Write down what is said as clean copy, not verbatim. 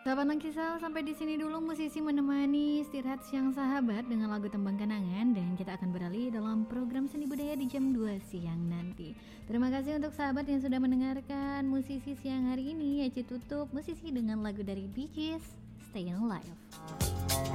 Sahabat Lankisal, sampai di sini dulu musisi menemani istirahat siang sahabat dengan lagu Tembang Kenangan, dan kita akan beralih dalam program seni budaya di jam 2 siang nanti. Terima kasih untuk sahabat yang sudah mendengarkan musisi siang hari ini. Yaci tutup musisi dengan lagu dari Bee Gees, Stay Alive.